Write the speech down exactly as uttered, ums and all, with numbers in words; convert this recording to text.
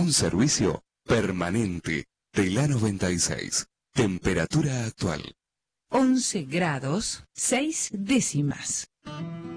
Un servicio permanente de la noventa y seis. Temperatura actual. once grados, seis décimas.